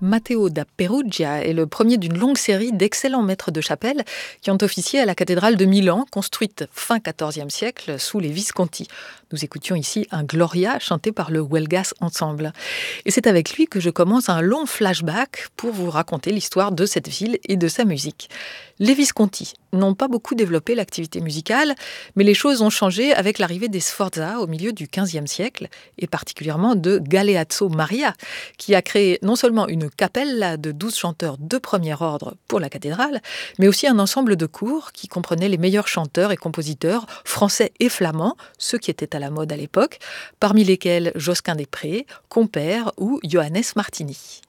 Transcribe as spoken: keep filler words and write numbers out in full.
Matteo da Perugia est le premier d'une longue série d'excellents maîtres de chapelle qui ont officié à la cathédrale de Milan, construite fin quatorzième siècle sous les Visconti. Nous écoutions ici un Gloria chanté par le Huelgas Ensemble. Et c'est avec lui que je commence un long flashback pour vous raconter l'histoire de cette ville et de sa musique. Les Visconti n'ont pas beaucoup développé l'activité musicale, mais les choses ont changé avec l'arrivée des Sforza au milieu du quinzième siècle, et particulièrement de Galeazzo Maria, qui a créé non seulement une cappella de douze chanteurs de premier ordre pour la cathédrale, mais aussi un ensemble de chœurs qui comprenait les meilleurs chanteurs et compositeurs français et flamands, ceux qui étaient à la mode à l'époque, parmi lesquels Josquin des Prés, Compère ou Johannes Martini.